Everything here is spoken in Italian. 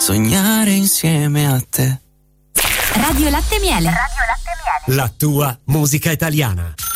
sognare insieme a te. Radio Latte Miele. La tua musica italiana.